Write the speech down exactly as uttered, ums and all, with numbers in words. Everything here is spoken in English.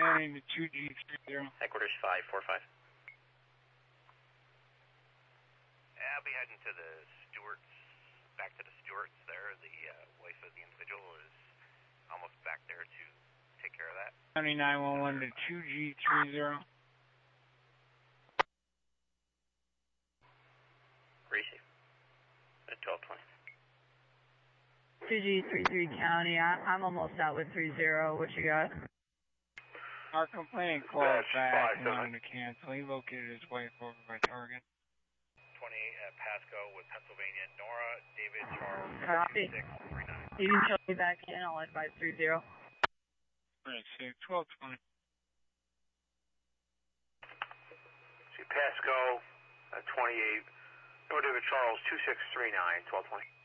County to two G three zero. Headquarters five four five. Yeah, I'll be heading to the Stewarts, back to the Stewarts there. The uh, wife of the individual is almost back there to take care of that. County nine one one to two G three zero. Receive. At twelve twenty. two G three three County, I, I'm almost out with three zero. What you got? Our complainant called back and wanted to cancel. He located his wife over by Target. twenty-eight at Pasco with Pennsylvania. Nora, David, Charles, Copy. six three nine. You can show me back in. I'll advise three zero. Six twelve twenty. See Pasco, uh, twenty-eight. Nora, David, Charles, two six three nine, twelve twenty.